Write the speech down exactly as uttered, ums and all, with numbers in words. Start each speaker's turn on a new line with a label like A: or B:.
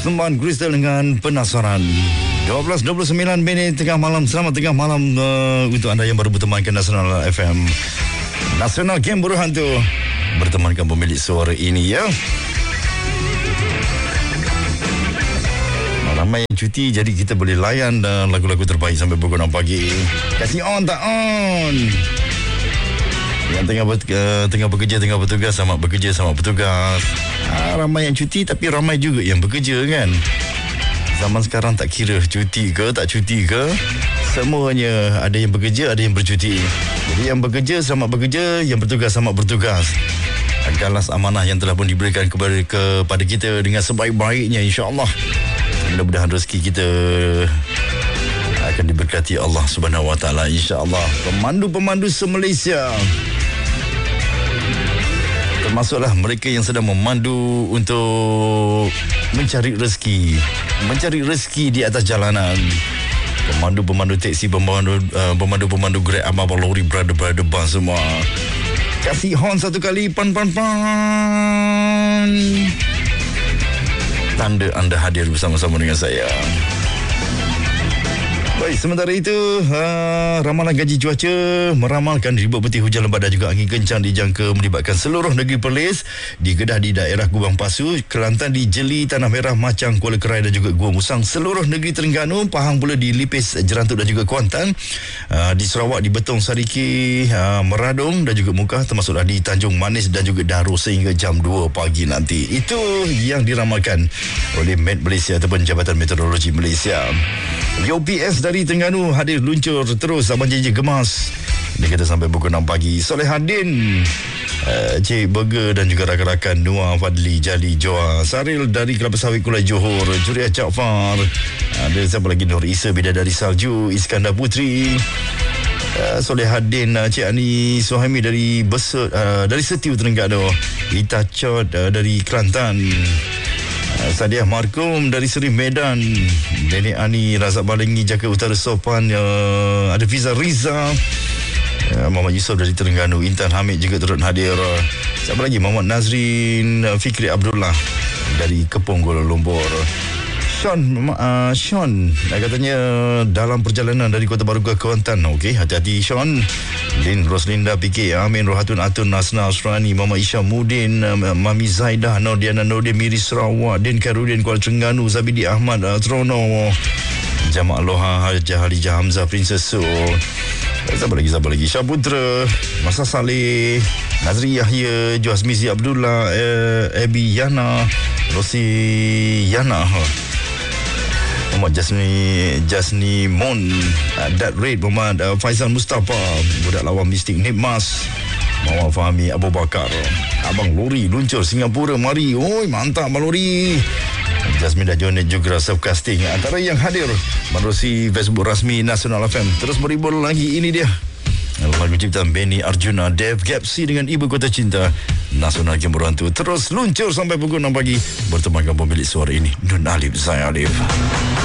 A: Persembahan Crystal dengan Penasaran. dua belas dua puluh sembilan minit tengah malam. Selamat tengah malam uh, untuk anda yang baru bertemankan Nasional F M. Nasional Game Buruh Hantu bertemankan pemilik suara ini, ya. Ramai yang cuti, jadi kita boleh layan dan lagu-lagu terbaik sampai pukul enam pagi. Kasih on tak on. Yang tengah ber, uh, tengah bekerja, tengah bertugas, sama bekerja, sama bertugas. Ha, ramai yang cuti, tapi ramai juga yang bekerja, kan. Zaman sekarang tak kira cuti ke, tak cuti ke, semuanya ada yang bekerja, ada yang bercuti. Jadi yang bekerja, sama bekerja, yang bertugas, sama bertugas. Galas amanah yang telah pun diberikan kepada, kepada kita dengan sebaik-baiknya, insya-Allah. Mudah-mudahan rezeki kita akan diberkati Allah Subhanahu Wa Taala, insya-Allah. Pemandu-pemandu se-Malaysia, termasuklah mereka yang sedang memandu untuk mencari rezeki, mencari rezeki di atas jalanan. Pemandu-pemandu teksi, pemandu uh, pemandu-pemandu Grab, abang lori, brother-brother bus semua. Kasih horn satu kali, pan pan pan. Tanda anda hadir bersama-sama dengan saya. Baik, sementara itu uh, ramalan gaji cuaca meramalkan ribuan peti hujan lebat dan juga angin kencang dijangka melibatkan seluruh negeri Perlis. Di Kedah, di daerah Gubang Pasu, Kelantan, di Jeli, Tanah Merah, Macang, Kuala Kerai dan juga Gua Musang. Seluruh negeri Terengganu, Pahang pula di Lipis, Jerantuk dan juga Kuantan. uh, Di Sarawak, di Betong, Sariki, uh, Meradong dan juga Mukah, termasuklah di Tanjung Manis dan juga Darul sehingga jam dua pagi nanti. Itu yang diramalkan oleh Met Malaysia ataupun Jabatan Meteorologi Malaysia. U P S dari Terengganu hadir luncur terus Abang J J Gemas. Dia kata sampai pukul enam pagi. Solehaddin, uh, Cik Burger dan juga rakan-rakan Noah, Fadli, Jali, Joa, Saril dari Kelapa Sawit, Kulai Johor, Juria Jaafar, ada siapa lagi, Nur Isa, Bidadari Salju, Iskandar Putri, uh, Solehaddin, uh, Cik Ani Suhaimi dari Besut, uh, dari Setiu Terengganu, Ita Chot uh, dari Kelantan, Sadiah Markum dari Seri Medan, Nenek Ani, Razak Balengi, Jaka Utara Sopan, uh, ada Fiza Riza, uh, Muhammad Yusof dari Terengganu, Intan Hamid juga turut hadir. Siapa lagi? Muhammad Nazrin, uh, Fikri Abdullah dari Kepong, Kuala Lumpur. Sean, uh, Sean katanya dalam perjalanan dari Kota Baru ke Kuantan. Okey, hati-hati Sean. Lin Roslinda, P K Amin, Rohatun Atun, Nasna Asrani, Mama Isha Mudin, uh, Mami Zaidah, Nordiana Nordin, Miri Sarawak, Din Karudin, Kuala Terengganu, Zabidi Ahmad, uh, Trono, Jamak Aloha, Hajah Halijah Hamzah, Princess So, siapa lagi, siapa lagi, Syaputra, Masa Saleh, Nazri Yahya, Joasmizi Abdullah, uh, Ebi Yana, Rosi Yana, Muhammad Jasni Jasni Mon, uh, Dat Red, Muhammad uh, Faizal Mustafa, Budak Lawan Mistik Nibmas, Muhammad Fahmi Abu Bakar, Abang Lori luncur Singapura, mari. Oi, mantap Abang Lori. Jasmine dan Jonet juga self-casting antara yang hadir menerusi Facebook rasmi Nasional F M. Terus beribul lagi, ini dia lagu ciptaan Benny Arjuna, Dev Gapsi dengan Ibu Kota Cinta. Nasional Game Buruh Hantu terus luncur sampai pukul enam pagi bertemankan pemilik suara ini, Nun Alif, saya Alif.